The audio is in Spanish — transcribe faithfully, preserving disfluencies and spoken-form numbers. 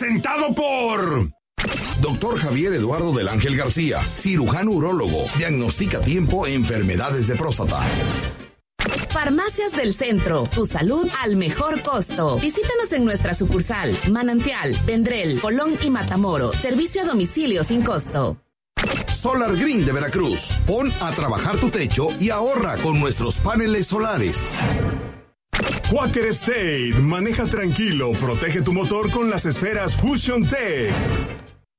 Presentado por Doctor Javier Eduardo del Ángel García, cirujano urólogo, diagnostica a tiempo enfermedades de próstata. Farmacias del Centro, tu salud al mejor costo. Visítanos en nuestra sucursal, Manantial, Vendrell, Colón y Matamoros. Servicio a domicilio sin costo. Solar Green de Veracruz. Pon a trabajar tu techo y ahorra con nuestros paneles solares. Quaker State, maneja tranquilo, protege tu motor con las esferas Fusion Tech.